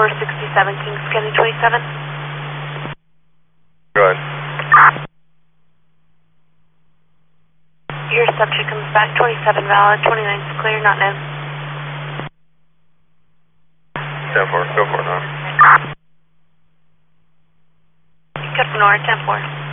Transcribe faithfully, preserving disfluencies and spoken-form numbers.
four sixty-seven, Kings County twenty-seven. Go ahead. Your subject comes back, twenty-seven valid, twenty-nine's clear, not known. ten four, go for it now. Good for Nora, ten four.